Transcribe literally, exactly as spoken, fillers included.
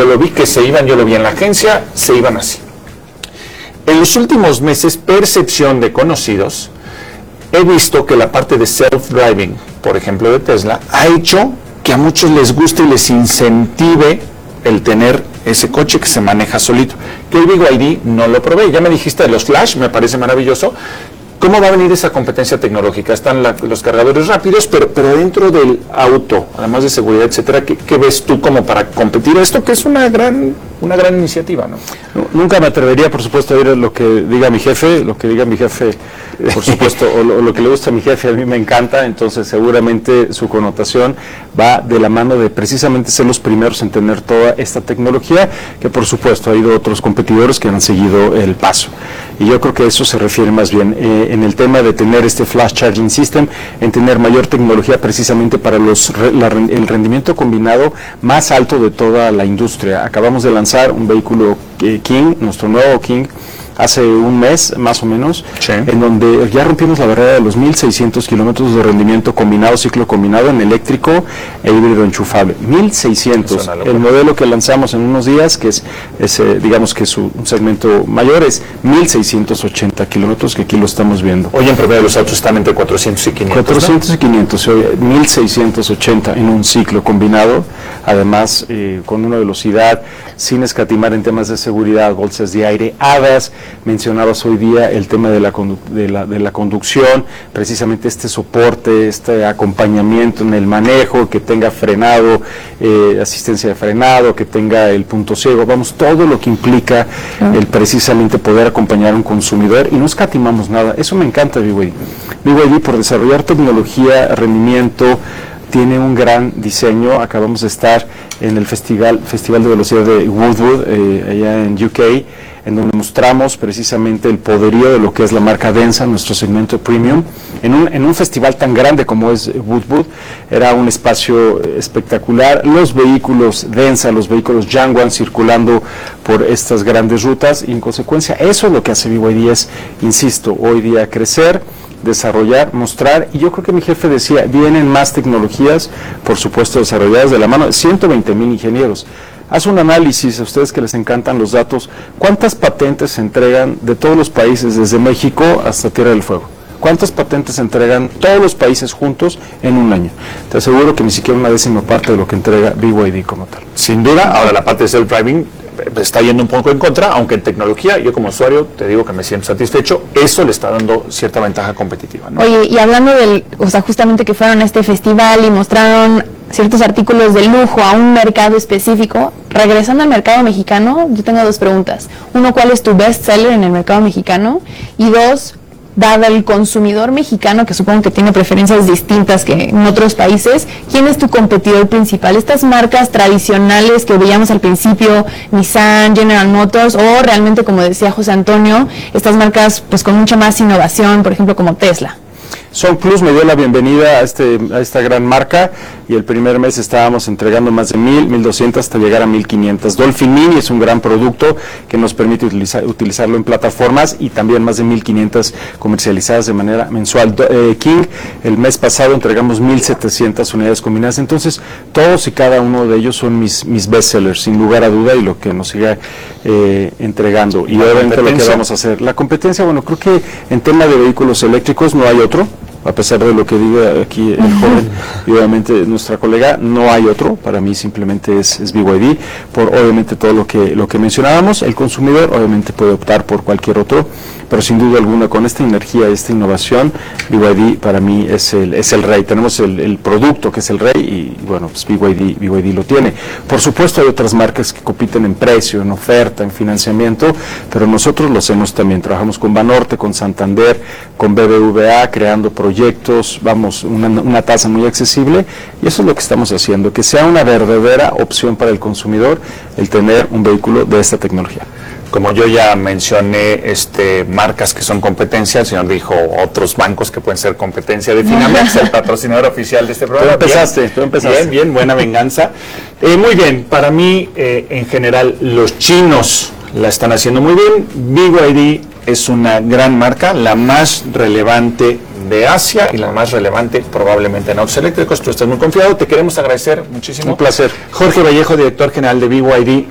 yo lo vi, que se iban, yo lo vi en la agencia, se iban así. En los últimos meses, percepción de conocidos, he visto que la parte de self-driving, por ejemplo de Tesla, ha hecho que a muchos les guste y les incentive el tener ese coche que se maneja solito. Que el Big Y D no lo probé. Ya me dijiste de los Flash, me parece maravilloso. ¿Cómo va a venir esa competencia tecnológica? Están la, los cargadores rápidos, pero, pero dentro del auto, además de seguridad, etcétera, ¿qué, qué ves tú como para competir esto, que es una gran, una gran iniciativa, ¿no? No, nunca me atrevería, por supuesto, a ir a lo que diga mi jefe, lo que diga mi jefe, por supuesto, o, lo, o lo que le gusta a mi jefe, a mí me encanta, entonces seguramente su connotación va de la mano de precisamente ser los primeros en tener toda esta tecnología, que por supuesto ha ido otros competidores que han seguido el paso. Y yo creo que eso se refiere más bien eh, en el tema de tener este Flash Charging System, en tener mayor tecnología precisamente para los, la, el rendimiento combinado más alto de toda la industria. Acabamos de lanzar un vehículo eh, King, nuestro nuevo King, hace un mes más o menos, sí, en donde ya rompimos la barrera de los mil seiscientos kilómetros de rendimiento combinado, ciclo combinado en eléctrico e híbrido enchufable. mil seiscientos. El modelo que lanzamos en unos días, que es, es eh, digamos que es un segmento mayor, es mil seiscientos ochenta kilómetros, que aquí lo estamos viendo. Hoy en promedio los autos están entre cuatrocientos y quinientos. cuatrocientos, ¿no? Y quinientos, mil seiscientos ochenta en un ciclo combinado, además eh, con una velocidad sin escatimar en temas de seguridad, bolsas de aire, hadas. Mencionabas hoy día el tema de la, de, la, de la conducción, precisamente este soporte, este acompañamiento en el manejo, que tenga frenado, eh, asistencia de frenado, que tenga el punto ciego, vamos, todo lo que implica ah. el precisamente poder acompañar a un consumidor, y no escatimamos nada. Eso me encanta de B Y D. B Y D, por desarrollar tecnología, rendimiento, tiene un gran diseño. Acabamos de estar en el festival, festival de velocidad de Woodwood, eh, allá en U K, en donde mostramos precisamente el poderío de lo que es la marca Densa, nuestro segmento premium, en un, en un festival tan grande como es Woodwood. Era un espacio espectacular, los vehículos Densa, los vehículos Jangwan circulando por estas grandes rutas, y en consecuencia eso es lo que hace B Y D, es, insisto, hoy día crecer, desarrollar, mostrar, y yo creo que mi jefe decía, vienen más tecnologías, por supuesto desarrolladas de la mano de ciento veinte mil ingenieros. Haz un análisis, a ustedes que les encantan los datos, ¿cuántas patentes se entregan de todos los países, desde México hasta Tierra del Fuego? ¿Cuántas patentes se entregan todos los países juntos en un año? Te aseguro que ni siquiera una décima parte de lo que entrega B Y D como tal. Sin duda. Ahora la parte de self-driving está yendo un poco en contra, aunque en tecnología, yo como usuario te digo que me siento satisfecho, eso le está dando cierta ventaja competitiva, ¿no? Oye, y hablando del, o sea, justamente que fueron a este festival y mostraron ciertos artículos de lujo a un mercado específico, regresando al mercado mexicano, yo tengo dos preguntas. Uno, ¿cuál es tu best seller en el mercado mexicano? Y dos, dado el consumidor mexicano, que supongo que tiene preferencias distintas que en otros países, ¿quién es tu competidor principal? ¿Estas marcas tradicionales que veíamos al principio, Nissan, General Motors, o realmente, como decía José Antonio, estas marcas pues con mucha más innovación, por ejemplo, como Tesla? Son Plus me dio la bienvenida a, este, a esta gran marca, y el primer mes estábamos entregando más de mil, mil doscientas hasta llegar a mil quinientas. Dolphin Mini es un gran producto que nos permite utilizar, utilizarlo en plataformas, y también más de mil quinientas comercializadas de manera mensual. Eh, King, el mes pasado entregamos mil setecientas unidades combinadas. Entonces todos y cada uno de ellos son mis, mis bestsellers, sin lugar a duda, y lo que nos siga eh, entregando. Y obviamente lo que vamos a hacer. La competencia, bueno, creo que en tema de vehículos eléctricos no hay otro. A pesar de lo que diga aquí el joven y obviamente nuestra colega, no hay otro. Para mí simplemente es, es B Y D, por obviamente todo lo que lo que mencionábamos. El consumidor obviamente puede optar por cualquier otro, pero sin duda alguna con esta energía, esta innovación, B Y D para mí es el es el rey. Tenemos el, el producto que es el rey, y bueno, pues B Y D, B Y D lo tiene. Por supuesto hay otras marcas que compiten en precio, en oferta, en financiamiento, pero nosotros lo hacemos también. Trabajamos con Banorte, con Santander, con B B V A, creando proyectos proyectos, vamos, una, una tasa muy accesible, y eso es lo que estamos haciendo, que sea una verdadera opción para el consumidor el tener un vehículo de esta tecnología. Como yo ya mencioné este, marcas que son competencia, el señor dijo otros bancos que pueden ser competencia de Finamex, el patrocinador oficial de este programa. Tú empezaste, bien, tú empezaste. Bien, bien, buena venganza. Eh, muy bien, para mí, eh, en general, los chinos la están haciendo muy bien. B Y D es una gran marca, la más relevante de Asia y la más relevante probablemente en autos eléctricos. Tú estás muy confiado, te queremos agradecer muchísimo. Un placer. Jorge Vallejo, director general de B Y D.